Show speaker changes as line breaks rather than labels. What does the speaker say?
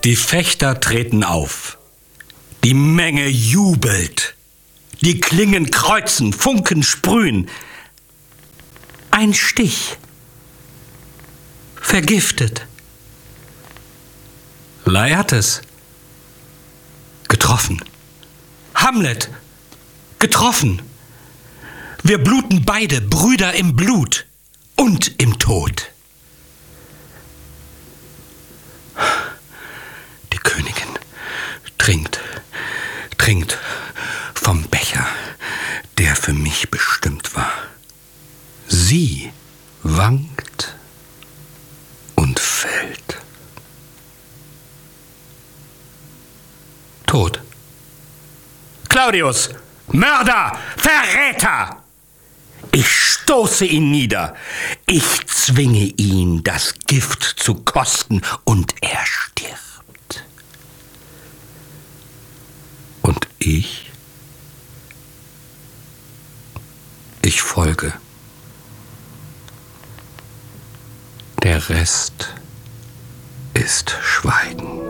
Die Fechter treten auf. Die Menge jubelt. Die Klingen kreuzen, Funken sprühen. Ein Stich. Vergiftet. Laertes. Getroffen. Hamlet. Getroffen. Wir bluten beide, Brüder im Blut und im Tod. Die Königin trinkt vom Becher, der für mich bestimmt war. Sie wankt und fällt. Tot. Claudius, Mörder, Verräter! Ich stoße ihn nieder. Ich zwinge ihn, das Gift zu kosten, und er stirbt. Und ich folge. Der Rest ist Schweigen.